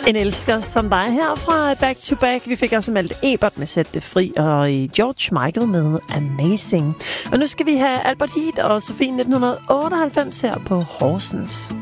En elsker som dig her fra Back to Back. Vi fik også Malte Ebert med Sæt det fri, og George Michael med Amazing. Og nu skal vi have Albert Heat og Sofie 1998 her på Horsens.